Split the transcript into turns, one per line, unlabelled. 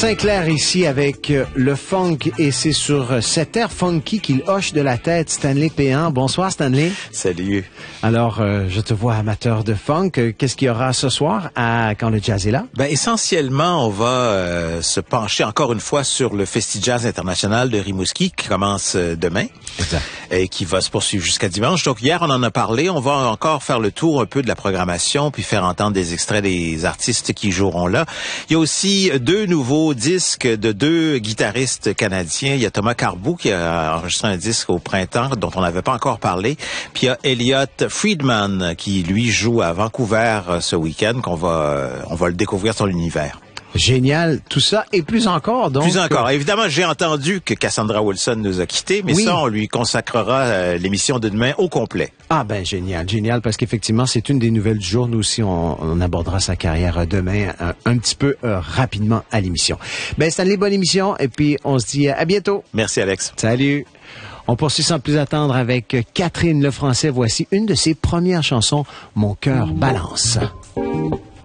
Sinclair ici avec le funk et c'est sur cet air funky qu'il hoche de la tête Stanley Péan. Bonsoir Stanley.
Salut.
Alors, je te vois amateur de funk. Qu'est-ce qu'il y aura ce soir quand le jazz est là?
Essentiellement, on va se pencher encore une fois sur le Festi-Jazz international de Rimouski qui commence demain.
Exact.
Et qui va se poursuivre jusqu'à dimanche. Donc hier, on en a parlé. On va encore faire le tour un peu de la programmation puis faire entendre des extraits des artistes qui joueront là. Il y a aussi deux nouveaux disques de deux guitaristes canadiens. Il y a Thomas Carbou qui a enregistré un disque au printemps dont on n'avait pas encore parlé. Puis il y a Elliot Friedman qui, lui, joue à Vancouver ce week-end on va le découvrir sur l'univers.
Génial, tout ça et plus encore. Donc.
Plus encore. Évidemment, j'ai entendu que Cassandra Wilson nous a quittés, mais oui. Ça, on lui consacrera l'émission de demain au complet.
Ah ben génial, parce qu'effectivement, c'est une des nouvelles du jour. Nous aussi, on abordera sa carrière demain un petit peu rapidement à l'émission. Stanley, bonne émission et puis on se dit à bientôt.
Merci Alex.
Salut. On poursuit sans plus attendre avec Catherine Lefrançais. Voici une de ses premières chansons, Mon cœur balance.